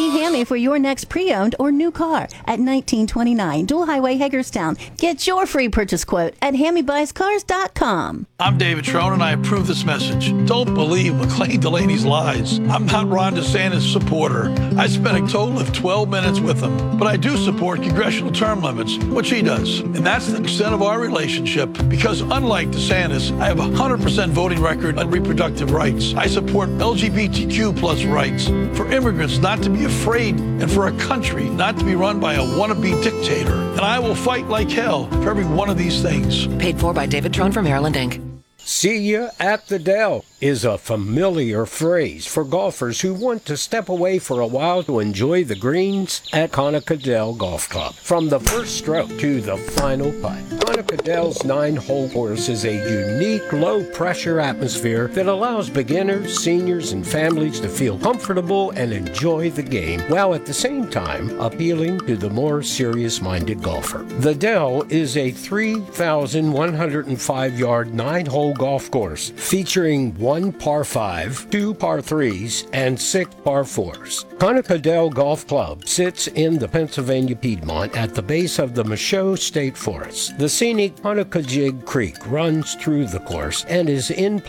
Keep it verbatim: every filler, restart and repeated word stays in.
See Hammy for your next pre-owned or new car at nineteen twenty-nine Dual Highway, Hagerstown. Get your free purchase quote at hammy buys cars dot com. I'm David Trone, and I approve this message. Don't believe McLean Delaney's lies. I'm not Ron DeSantis' supporter. I spent a total of twelve minutes with him, but I do support congressional term limits, which he does. And that's the extent of our relationship, because unlike DeSantis, I have a one hundred percent voting record on reproductive rights. I support L G B T Q plus rights, for immigrants not to be afraid, and for a country not to be run by a wannabe dictator. And I will fight like hell for every one of these things. Paid for by David Trone for Maryland, Incorporated. See ya at the Dell is a familiar phrase for golfers who want to step away for a while to enjoy the greens at Conica Dell Golf Club. From the first stroke to the final putt, Conica Dell's nine-hole course is a unique low-pressure atmosphere that allows beginners, seniors, and families to feel comfortable and enjoy the game, while at the same time appealing to the more serious-minded golfer. The Dell is a three thousand one hundred five yard nine-hole golf course featuring one par five, two par threes, and six par fours. Conica Dell Golf Club sits in the Pennsylvania Piedmont at the base of the Michaud State Forest. The scenic Conococheague Creek runs through the course and is in